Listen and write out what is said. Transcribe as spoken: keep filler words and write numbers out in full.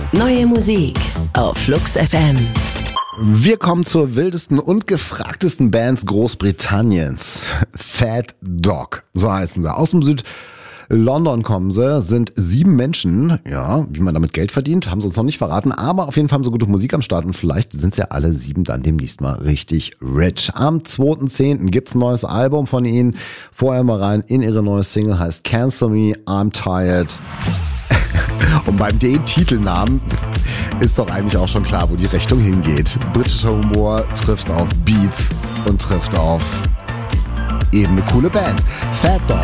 Neue Musik auf Flux F M. Wir kommen zur wildesten und gefragtesten Bands Großbritanniens. Fat Dog, so heißen sie. Aus dem Süd-London kommen sie, sind sieben Menschen. Ja, wie man damit Geld verdient, haben sie uns noch nicht verraten. Aber auf jeden Fall haben sie gute Musik am Start und vielleicht sind sie ja alle sieben dann demnächst mal richtig rich. Am zweiten zehnten gibt's ein neues Album von ihnen. Vorher mal rein in ihre neue Single, heißt Cancel Me, I'm Tired. Und beim den Titelnamen ist doch eigentlich auch schon klar, wo die Richtung hingeht. Britischer Humor trifft auf Beats und trifft auf eben eine coole Band. Fat Dog.